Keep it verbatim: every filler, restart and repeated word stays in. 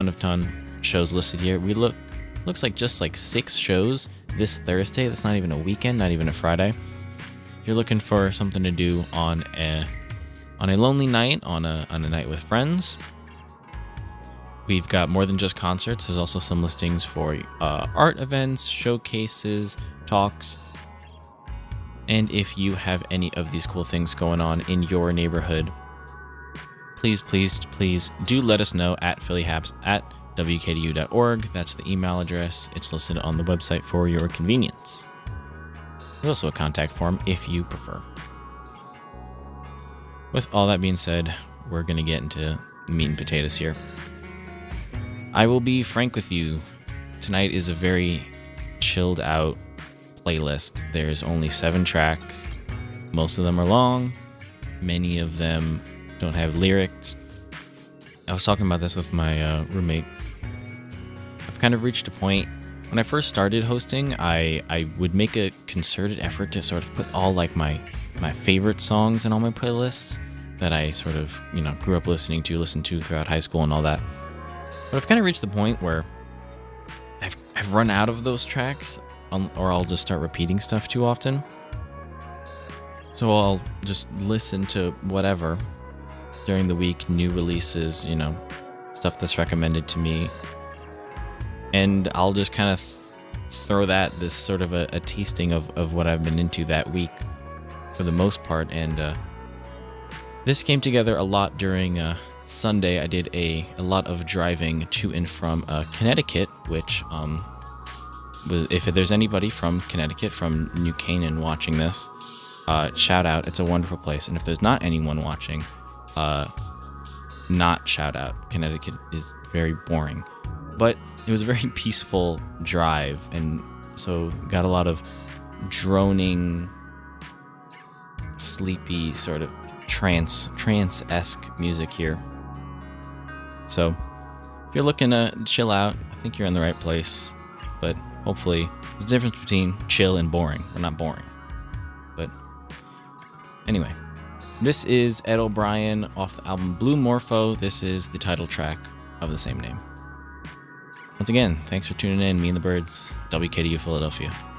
of ton shows listed here. We look looks like just like six shows this Thursday. That's not even a weekend, not even a Friday. If you're looking for something to do on a on a lonely night, on a on a night with friends, we've got more than just concerts. There's also some listings for uh, art events, showcases, talks. And if you have any of these cool things going on in your neighborhood, please, please, please do let us know at phillyhaps at w k d u dot org. That's the email address. It's listed on the website for your convenience. There's also a contact form if you prefer. With all that being said, we're going to get into meat and potatoes here. I will be frank with you. Tonight is a very chilled out playlist. There's only seven tracks. Most of them are long. Many of them don't have lyrics. I was talking about this with my uh, roommate. I've kind of reached a point. When I first started hosting, I, I would make a concerted effort to sort of put all like my my favorite songs in all my playlists that I sort of, you know, grew up listening to, listened to throughout high school and all that. But I've kind of reached the point where I've I've run out of those tracks, or I'll just start repeating stuff too often. So I'll just listen to whatever during the week, new releases, you know, stuff that's recommended to me. And I'll just kind of th- throw that, this sort of a, a tasting of, of what I've been into that week for the most part. And uh, this came together a lot during uh, Sunday. I did a, a lot of driving to and from uh, Connecticut, which... um. If there's anybody from Connecticut, from New Canaan watching this, uh, shout out. It's a wonderful place. And if there's not anyone watching, uh, not shout out. Connecticut is very boring. But it was a very peaceful drive. And so got a lot of droning, sleepy, sort of trance, trance-esque music here. So if you're looking to chill out, I think you're in the right place. But hopefully, there's a difference between chill and boring. We're not boring. But anyway, this is Ed O'Brien off the album Blue Morpho. This is the title track of the same name. Once again, thanks for tuning in. Me and the Birds, W K D U Philadelphia.